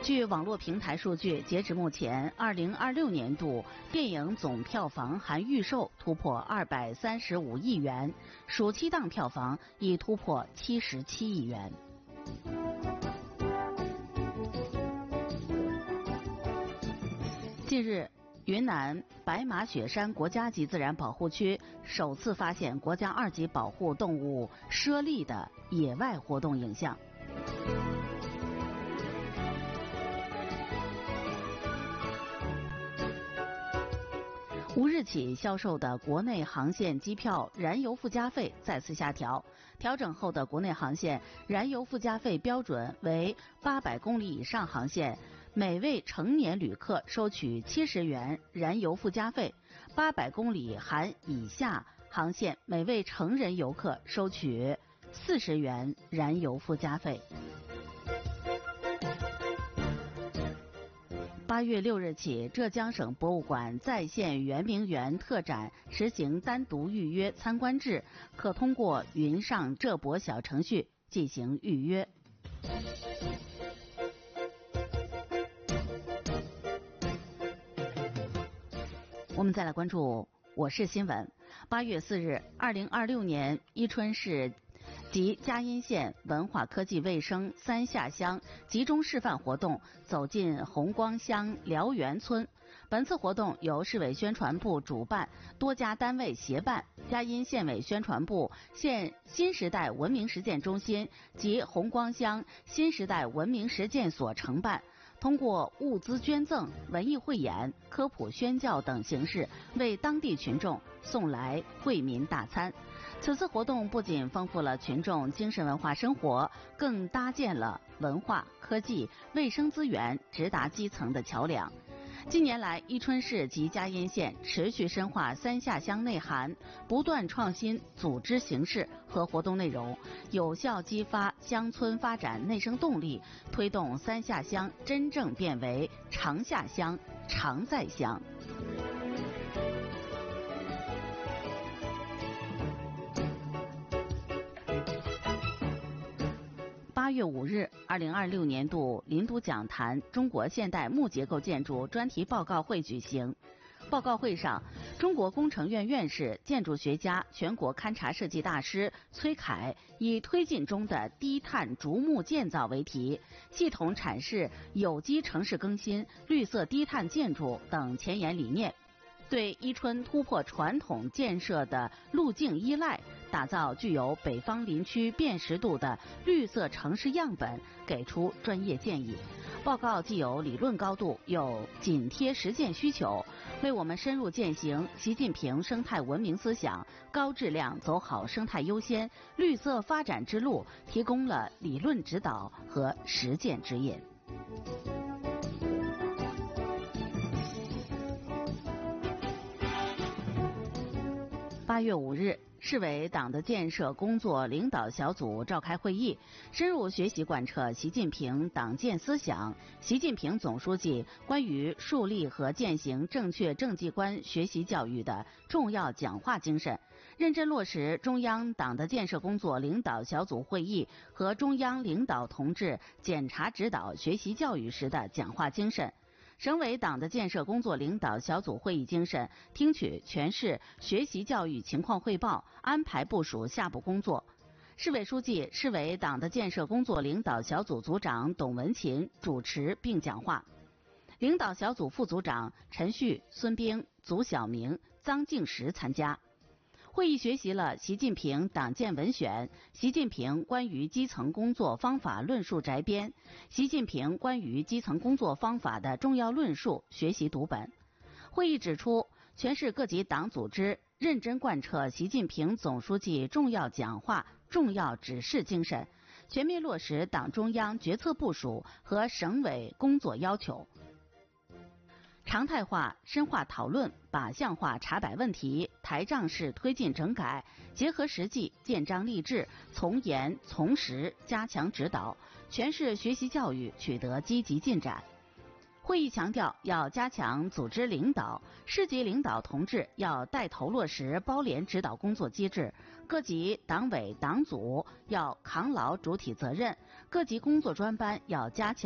据网络平台数据，截至目前，2026年度电影总票房含预售突破235亿元，暑期档票房已突破77亿元。近日，云南白马雪山国家级自然保护区首次发现国家2级保护动物猞猁的野外活动影像。5日起销售的国内航线机票燃油附加费再次下调，调整后的国内航线燃油附加费标准为800公里以上航线，每位成年旅客收取70元燃油附加费；800公里含以下航线，每位成人游客收取40元燃油附加费。8月6日起，浙江省博物馆在线圆明园特展实行单独预约参观制，可通过云上浙博小程序进行预约。我们再来关注我市新闻。8月4日，2026年伊春市及嘉荫县文化科技卫生3下乡集中示范活动走进红光乡辽源村。本次活动由市委宣传部主办，多家单位协办，嘉荫县委宣传部、县新时代文明实践中心及红光乡新时代文明实践所承办。通过物资捐赠、文艺汇演、科普宣教等形式，为当地群众送来惠民大餐。此次活动不仅丰富了群众精神文化生活，更搭建了文化、科技、卫生资源直达基层的桥梁。近年来，伊春市及嘉荫县持续深化3下乡内涵，不断创新组织形式和活动内容，有效激发乡村发展内生动力，推动3下乡真正变为常下乡、常在乡。8月5日，2026年度林都讲坛中国现代木结构建筑专题报告会举行。报告会上，中国工程院院士、建筑学家、全国勘察设计大师崔凯以推进中的低碳竹木建造为题，系统阐释有机城市更新、绿色低碳建筑等前沿理念，对伊春突破传统建设的路径依赖，打造具有北方林区辨识度的绿色城市样本，给出专业建议。报告既有理论高度，又紧贴实践需求，为我们深入践行习近平生态文明思想、高质量走好生态优先、绿色发展之路提供了理论指导和实践指引。8月5日，市委党的建设工作领导小组召开会议，深入学习贯彻习近平党建思想、习近平总书记关于树立和践行正确政绩观学习教育的重要讲话精神，认真落实中央党的建设工作领导小组会议和中央领导同志检查指导学习教育时的讲话精神。省委党的建设工作领导小组会议精神，听取全市学习教育情况汇报，安排部署下步工作。市委书记、市委党的建设工作领导小组组长董文勤主持并讲话，领导小组副组长陈旭、孙兵、祖晓明、臧敬实参加。会议学习了习近平党建文选、习近平关于基层工作方法论述摘编、习近平关于基层工作方法的重要论述学习读本。会议指出，全市各级党组织认真贯彻习近平总书记重要讲话、重要指示精神，全面落实党中央决策部署和省委工作要求，常态化、深化讨论，靶向化查摆问题，台账式推进整改，结合实际，建章立制，从严从实加强指导，全市学习教育取得积极进展。会议强调，要加强组织领导，市级领导同志要带头落实包联指导工作机制，各级党委党组要扛牢主体责任，各级工作专班要加强